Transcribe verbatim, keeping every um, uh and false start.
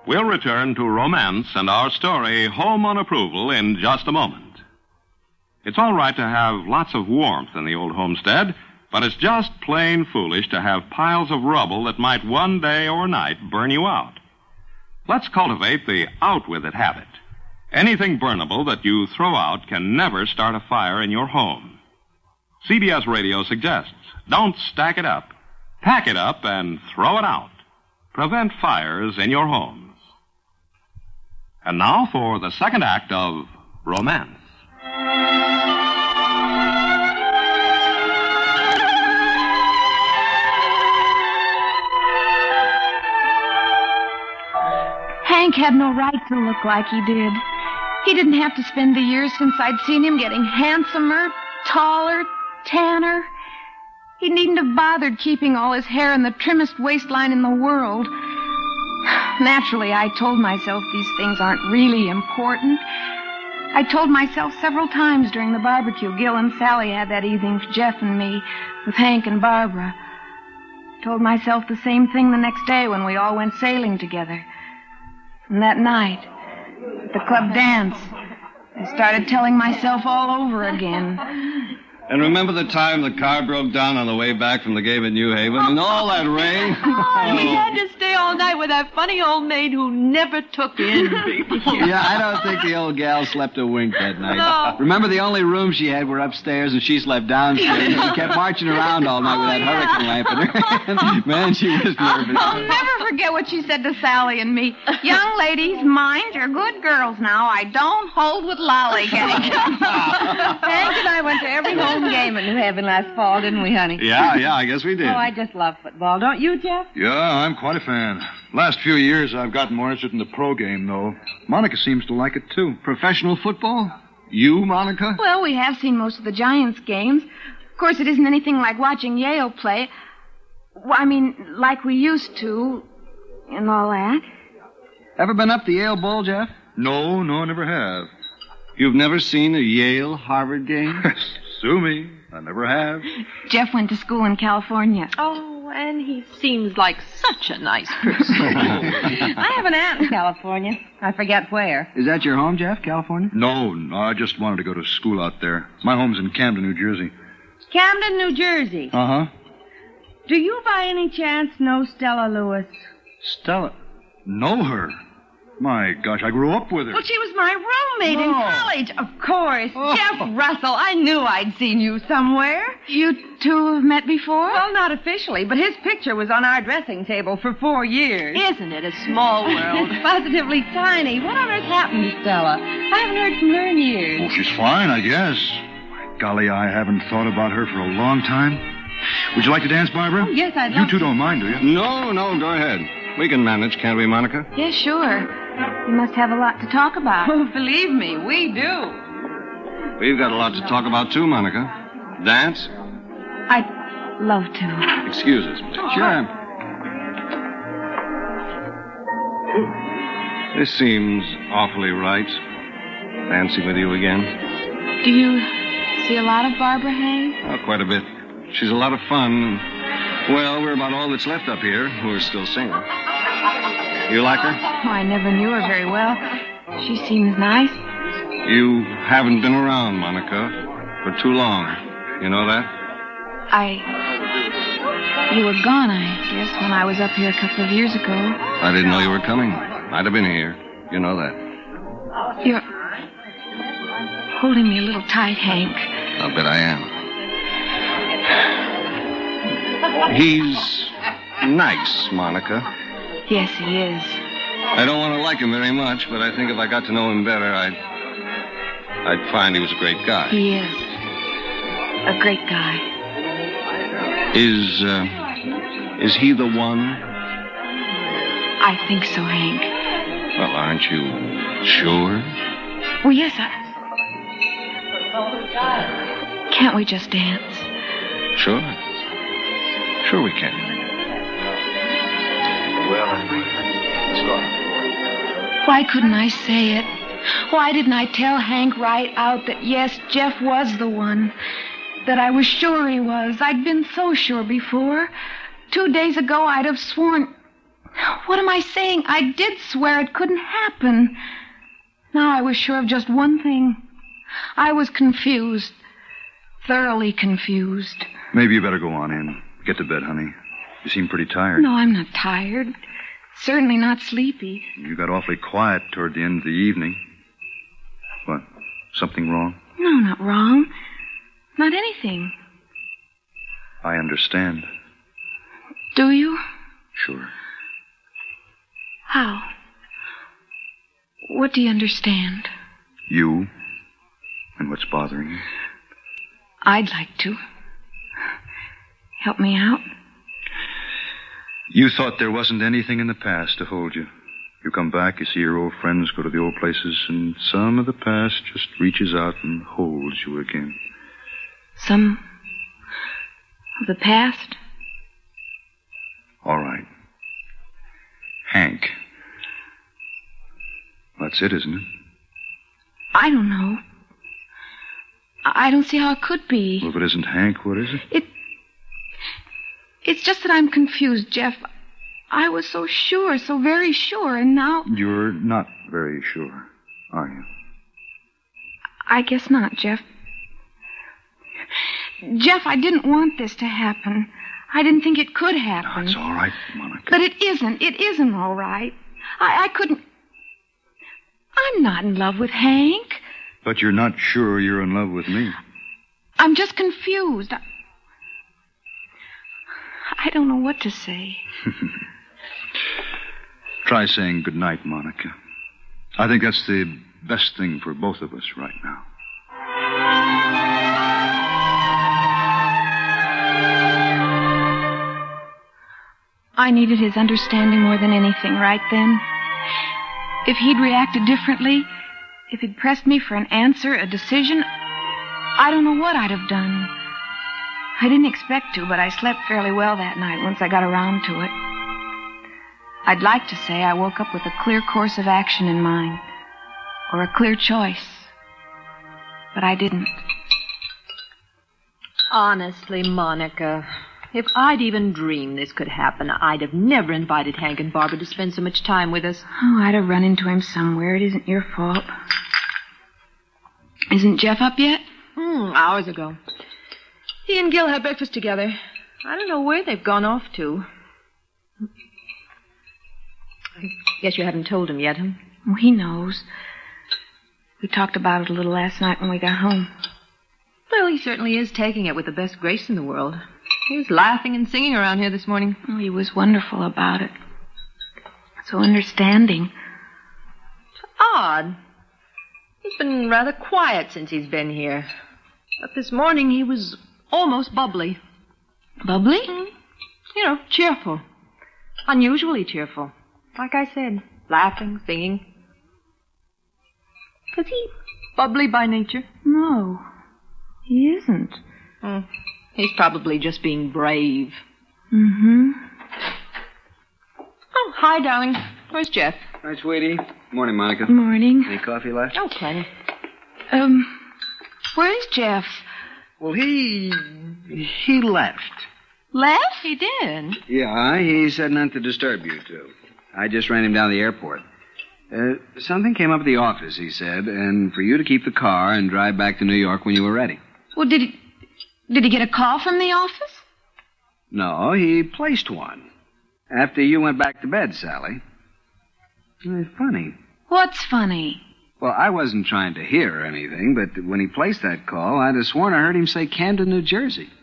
We'll return to romance and our story, Home on Approval, in just a moment. It's all right to have lots of warmth in the old homestead, but it's just plain foolish to have piles of rubble that might one day or night burn you out. Let's cultivate the out-with-it habit. Anything burnable that you throw out can never start a fire in your home. C B S Radio suggests, don't stack it up. Pack it up and throw it out. Prevent fires in your homes. And now for the second act of Romance. Hank had no right to look like he did. He didn't have to spend the years since I'd seen him getting handsomer, taller, tanner. He needn't have bothered keeping all his hair in the trimmest waistline in the world. Naturally, I told myself these things aren't really important. I told myself several times during the barbecue Gil and Sally had that evening for Jeff and me with Hank and Barbara. I told myself the same thing the next day when we all went sailing together. And that night, at the club dance, I started telling myself all over again. And remember the time the car broke down on the way back from the game at New Haven and all that rain? Oh, we had to stay all night with that funny old maid who never took in. Yeah, I don't think the old gal slept a wink that night. No. Remember the only rooms she had were upstairs and she slept downstairs. She kept marching around all night with that Oh, yeah. hurricane lamp in her hand. Man, she was nervous. I'll never forget what she said to Sally and me. Young ladies, mind, you're good girls now. I don't hold with lollygagging. Hank and I went to every home game at New Haven last fall, didn't we, honey? Yeah, yeah, I guess we did. Oh, I just love football. Don't you, Jeff? Yeah, I'm quite a fan. Last few years, I've gotten more interested in the pro game, though. Monica seems to like it, too. Professional football? You, Monica? Well, we have seen most of the Giants games. Of course, it isn't anything like watching Yale play. Well, I mean, like we used to, and all that. Ever been up the Yale Bowl, Jeff? No, no, I never have. You've never seen a Yale-Harvard game? Sue me. I never have. Jeff went to school in California. Oh, and he seems like such a nice person. I have an aunt in California. I forget where. Is that your home, Jeff, California? No, no, I just wanted to go to school out there. My home's in Camden, New Jersey. Camden, New Jersey. Uh-huh. Do you by any chance know Stella Lewis? Stella. Know her? My gosh, I grew up with her. Well, she was my roommate in No. college. Of course. Oh. Jeff Russell. I knew I'd seen you somewhere. You two have met before? Well, not officially, but his picture was on our dressing table for four years. Isn't it a small world? Positively tiny. What on earth happened to Stella? I haven't heard from her in years. Well, she's fine, I guess. My golly, I haven't thought about her for a long time. Would you like to dance, Barbara? Oh, yes, I'd You love two to. don't mind, do you? No, no, go ahead. We can manage, can't we, Monica? Yeah, sure. You must have a lot to talk about. Oh, believe me, we do. We've got a lot to talk about, too, Monica. Dance? I'd love to. Excuse us. Sure. This seems awfully right. Dancing with you again. Do you see a lot of Barbara, Hank? Oh, quite a bit. She's a lot of fun. Well, we're about all that's left up here who are still single. You like her? Oh, I never knew her very well. She seems nice. You haven't been around, Monica, for too long. You know that? I... You were gone, I guess, when I was up here a couple of years ago. I didn't know you were coming. I'd have been here. You know that. You're holding me a little tight, Hank. I'll bet I am. He's nice, Monica. Yes, he is. I don't want to like him very much, but I think if I got to know him better, I'd... I'd find he was a great guy. He is. A great guy. Is, uh... Is he the one? I think so, Hank. Well, aren't you sure? Well, yes, I... Can't we just dance? Sure. Sure we can. Why couldn't I say it? Why didn't I tell Hank right out that, yes, Jeff was the one? That I was sure he was. I'd been so sure before. Two days ago, I'd have sworn... What am I saying? I did swear it couldn't happen. Now I was sure of just one thing. I was confused. Thoroughly confused. Maybe you better go on in. Get to bed, honey. You seem pretty tired. No, I'm not tired. Certainly not sleepy. You got awfully quiet toward the end of the evening. What? Something wrong? No, not wrong. Not anything. I understand. Do you? Sure. How? What do you understand? You and what's bothering you. I'd like to. Help me out? You thought there wasn't anything in the past to hold you. You come back, you see your old friends, go to the old places, and some of the past just reaches out and holds you again. Some of the past? All right. Hank. That's it, isn't it? I don't know. I don't see how it could be. Well, if it isn't Hank, what is it? It... It's just that I'm confused, Jeff. I was so sure, so very sure, and now... You're not very sure, are you? I guess not, Jeff. Jeff, I didn't want this to happen. I didn't think it could happen. No, it's all right, Monica. But it isn't. It isn't all right. I, I couldn't... I'm not in love with Hank. But you're not sure you're in love with me. I'm just confused. I, I don't know what to say. Try saying goodnight, Monica. I think that's the best thing for both of us right now. I needed his understanding more than anything right then. If he'd reacted differently, if he'd pressed me for an answer, a decision, I don't know what I'd have done. I didn't expect to, but I slept fairly well that night once I got around to it. I'd like to say I woke up with a clear course of action in mind, or a clear choice, but I didn't. Honestly, Monica, if I'd even dreamed this could happen, I'd have never invited Hank and Barbara to spend so much time with us. Oh, I'd have run into him somewhere. It isn't your fault. Isn't Jeff up yet? Hmm, hours ago. He and Gil had breakfast together. I don't know where they've gone off to. I guess you haven't told him yet, huh? Oh, he knows. We talked about it a little last night when we got home. Well, he certainly is taking it with the best grace in the world. He was laughing and singing around here this morning. Oh, he was wonderful about it. So understanding. It's odd. He's been rather quiet since he's been here. But this morning he was almost bubbly. Bubbly? Mm. You know, cheerful. Unusually cheerful. Like I said, laughing, singing. Is he bubbly by nature? No, he isn't. Mm. He's probably just being brave. Mm-hmm. Oh, hi, darling. Where's Jeff? Hi, sweetie. Morning, Monica. Morning. Any coffee left? Oh, plenty. Um, where's Jeff? Well, he... he left. Left? He did. Yeah, he said not to disturb you two. I just ran him down to the airport. Uh, something came up at the office, he said, and for you to keep the car and drive back to New York when you were ready. Well, did he... Did he get a call from the office? No, he placed one. After you went back to bed, Sally. It's funny. What's funny? Well, I wasn't trying to hear anything, but when he placed that call, I'd have sworn I heard him say Camden, New Jersey.